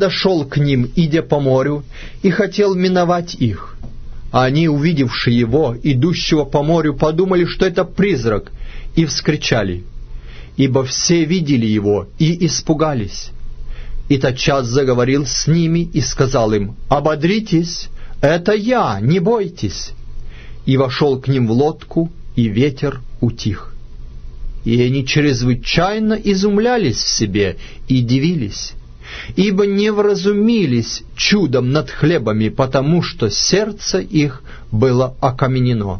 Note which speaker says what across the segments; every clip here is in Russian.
Speaker 1: подошел к ним, идя по морю, и хотел миновать их. А они, увидевши его, идущего по морю, подумали, что это призрак, и вскричали, ибо все видели его и испугались. И тотчас заговорил с ними и сказал им: «Ободритесь, это я, не бойтесь». И вошел к ним в лодку, и ветер утих. И они чрезвычайно изумлялись в себе и дивились, ибо не вразумились чудом над хлебами, потому что сердце их было окаменено.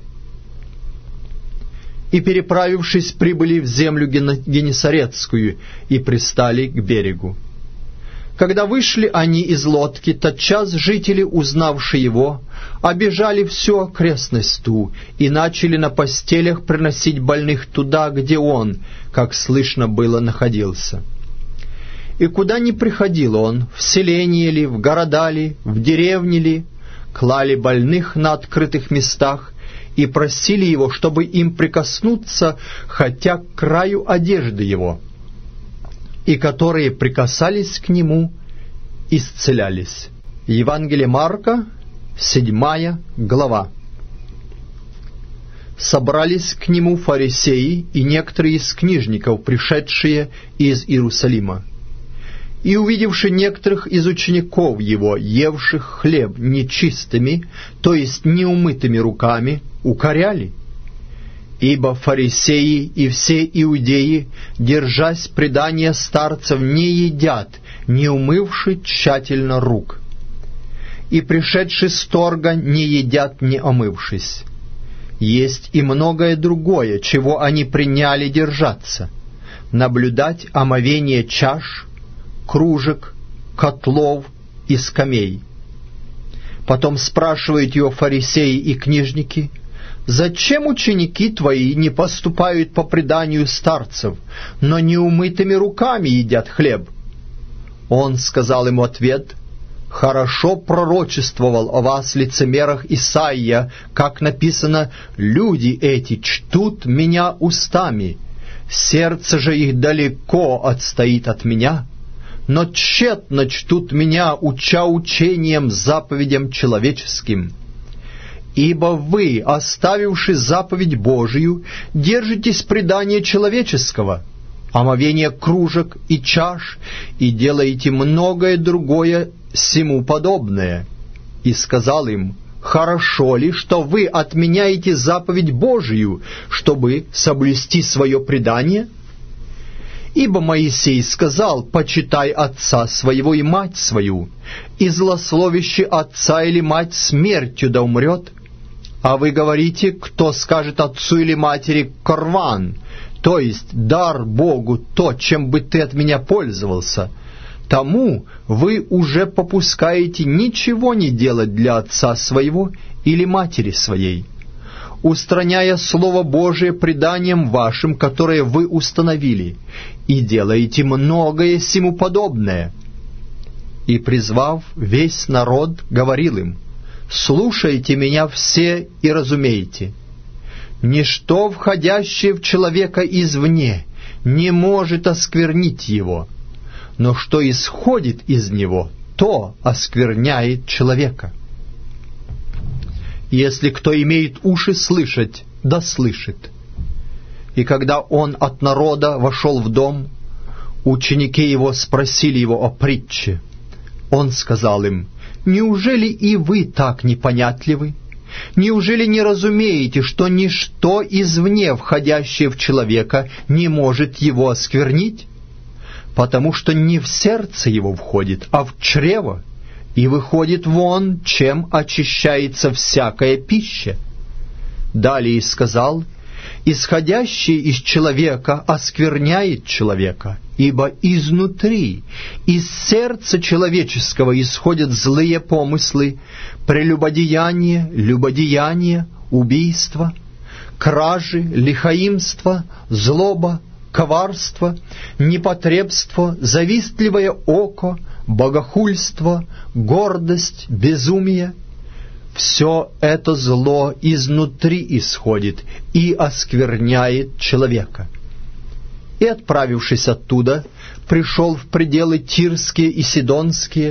Speaker 1: И, переправившись, прибыли в землю Генесарецкую и пристали к берегу. Когда вышли они из лодки, тотчас жители, узнавши его, обежали всю окрестность ту и начали на постелях приносить больных туда, где он, как слышно было, находился. И куда ни приходил он, в селение ли, в города ли, в деревне ли, клали больных на открытых местах и просили его, чтобы им прикоснуться хотя к краю одежды его. И которые прикасались к нему, исцелялись. Евангелие Марка, 7 глава. Собрались к нему фарисеи и некоторые из книжников, пришедшие из Иерусалима. И, увидевши некоторых из учеников его, евших хлеб нечистыми, то есть неумытыми руками, укоряли. Ибо фарисеи и все иудеи, держась предания старцев, не едят, не умывши тщательно рук. И пришедши с торга, не едят, не омывшись. Есть и многое другое, чего они приняли держаться: наблюдать омовение чаш, кружек, котлов и скамей. Потом спрашивают его фарисеи и книжники: «Зачем ученики твои не поступают по преданию старцев, но неумытыми руками едят хлеб?» Он сказал ему ответ: «Хорошо пророчествовал о вас, лицемерах, Исаия, как написано: люди эти чтут меня устами, сердце же их далеко отстоит от меня, но тщетно чтут меня, уча учением, заповедям человеческим. Ибо вы, оставивши заповедь Божию, держитесь предания человеческого, омовения кружек и чаш, и делаете многое другое сему подобное». И сказал им: «Хорошо ли, что вы отменяете заповедь Божию, чтобы соблюсти свое предание? Ибо Моисей сказал: почитай отца своего и мать свою, и злословящий отца или мать смертью да умрет. А вы говорите: кто скажет отцу или матери корван, то есть дар Богу, то, чем бы ты от меня пользовался, тому вы уже попускаете ничего не делать для отца своего или матери своей, устраняя Слово Божие преданием вашим, которое вы установили, и делаете многое сему подобное». И, призвав весь народ, говорил им: «Слушайте меня все и разумейте. Ничто, входящее в человека извне, не может осквернить его, но что исходит из него, то оскверняет человека. Если кто имеет уши слышать, да слышит». И когда он от народа вошел в дом, ученики его спросили его о притче. Он сказал им: «Неужели и вы так непонятливы? Неужели не разумеете, что ничто извне, входящее в человека, не может его осквернить? Потому что не в сердце его входит, а в чрево, и выходит вон, чем очищается всякая пища». Далее сказал: «Исходящее из человека оскверняет человека, ибо изнутри, из сердца человеческого исходят злые помыслы, прелюбодеяние, любодеяние, убийство, кражи, лихаимство, злоба, коварство, непотребство, завистливое око, богохульство, гордость, безумие. Все это зло изнутри исходит и оскверняет человека». И, отправившись оттуда, пришел в пределы Тирские и Сидонские,